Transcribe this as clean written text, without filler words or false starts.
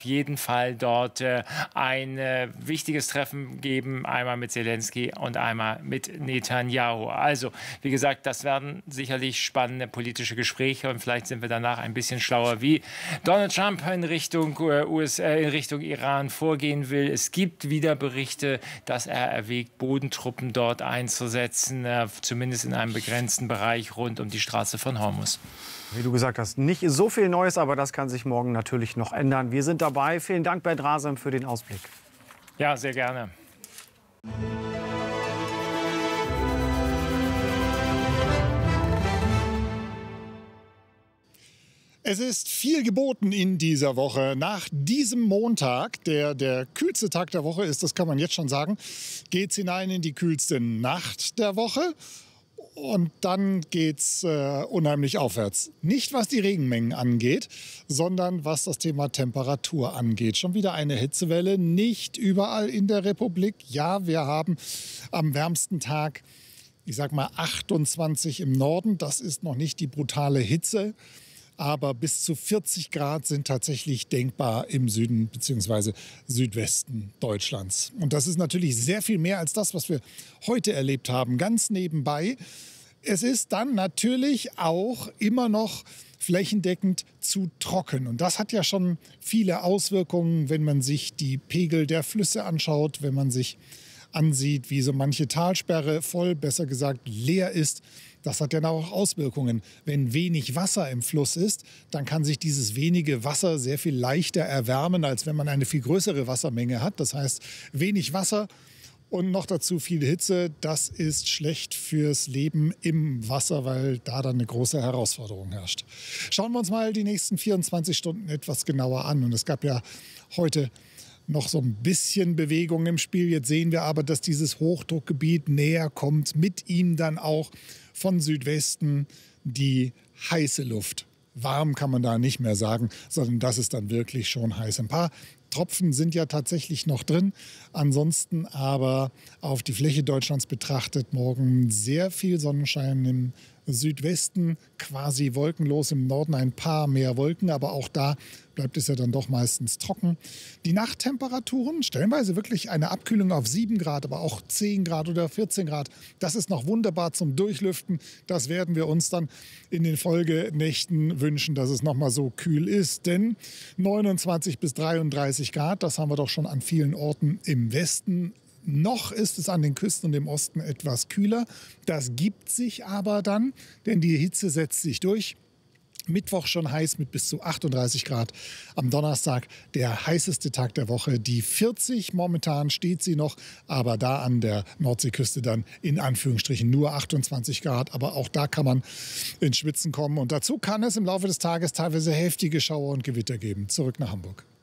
jeden Fall dort ein wichtiges Treffen geben, einmal mit Zelensky und einmal mit Netanyahu. Also, wie gesagt, das werden sicherlich spannende politische Gespräche und vielleicht sind wir danach ein bisschen schlauer, wie Donald Trump in Richtung in Richtung Iran vorgehen will. Es gibt wieder Berichte, dass er erwägt, Bodentruppen dort einzusetzen, zumindest in einem begrenzten Bereich rund um die Straße von Hormuz. Wie du gesagt hast, nicht so viel Neues, aber das kann sich morgen natürlich noch ändern. Wir sind dabei. Vielen Dank, Bert Rasem, für den Ausblick. Ja, sehr gerne. Es ist viel geboten in dieser Woche. Nach diesem Montag, der kühlste Tag der Woche ist, das kann man jetzt schon sagen, geht es hinein in die kühlste Nacht der Woche. Und dann geht's unheimlich aufwärts. Nicht was die Regenmengen angeht, sondern was das Thema Temperatur angeht. Schon wieder eine Hitzewelle, nicht überall in der Republik. Ja, wir haben am wärmsten Tag, ich sag mal 28 im Norden. Das ist noch nicht die brutale Hitze. Aber bis zu 40 Grad sind tatsächlich denkbar im Süden bzw. Südwesten Deutschlands. Und das ist natürlich sehr viel mehr als das, was wir heute erlebt haben. Ganz nebenbei, es ist dann natürlich auch immer noch flächendeckend zu trocken. Und das hat ja schon viele Auswirkungen, wenn man sich die Pegel der Flüsse anschaut, wenn man sich ansieht, wie so manche Talsperre voll, besser gesagt leer ist. Das hat ja auch Auswirkungen. Wenn wenig Wasser im Fluss ist, dann kann sich dieses wenige Wasser sehr viel leichter erwärmen, als wenn man eine viel größere Wassermenge hat. Das heißt, wenig Wasser und noch dazu viel Hitze, das ist schlecht fürs Leben im Wasser, weil da dann eine große Herausforderung herrscht. Schauen wir uns mal die nächsten 24 Stunden etwas genauer an. Und es gab ja heute noch so ein bisschen Bewegung im Spiel. Jetzt sehen wir aber, dass dieses Hochdruckgebiet näher kommt. Mit ihm dann auch von Südwesten die heiße Luft. Warm kann man da nicht mehr sagen, sondern das ist dann wirklich schon heiß. Ein paar Tropfen sind ja tatsächlich noch drin. Ansonsten aber auf die Fläche Deutschlands betrachtet morgen sehr viel Sonnenschein im Südwesten, quasi wolkenlos, im Norden ein paar mehr Wolken, aber auch da bleibt es ja dann doch meistens trocken. Die Nachttemperaturen, stellenweise wirklich eine Abkühlung auf 7 Grad, aber auch 10 Grad oder 14 Grad. Das ist noch wunderbar zum Durchlüften. Das werden wir uns dann in den Folgenächten wünschen, dass es noch mal so kühl ist. Denn 29 bis 33 Grad, das haben wir doch schon an vielen Orten im Westen. Noch ist es an den Küsten und im Osten etwas kühler. Das gibt sich aber dann, denn die Hitze setzt sich durch. Mittwoch schon heiß mit bis zu 38 Grad. Am Donnerstag der heißeste Tag der Woche. Die 40, momentan steht sie noch, aber da an der Nordseeküste dann in Anführungsstrichen nur 28 Grad. Aber auch da kann man ins Schwitzen kommen. Und dazu kann es im Laufe des Tages teilweise heftige Schauer und Gewitter geben. Zurück nach Hamburg.